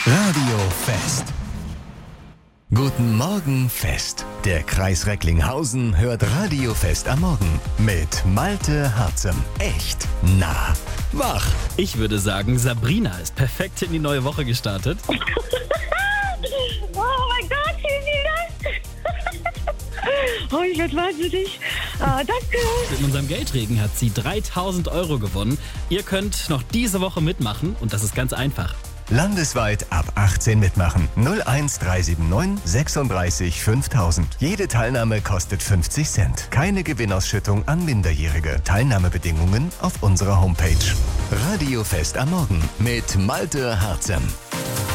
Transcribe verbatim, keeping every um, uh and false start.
Radio Fest. Guten Morgen, Fest. Der Kreis Recklinghausen hört Radio Fest am Morgen mit Malte Harzem. Echt nah, wach. Ich würde sagen, Sabrina ist perfekt in die neue Woche gestartet. Oh mein Gott, vielen, vielen Dank. Oh, ich werde wahnsinnig. Ah, danke. In unserem Geldregen hat sie dreitausend Euro gewonnen. Ihr könnt noch diese Woche mitmachen und das ist ganz einfach. Landesweit ab achtzehn mitmachen. null eins drei sieben neun sechsunddreißig fünftausend. Jede Teilnahme kostet fünfzig Cent. Keine Gewinnausschüttung an Minderjährige. Teilnahmebedingungen auf unserer Homepage. Radio Fest am Morgen mit Malte Harzem.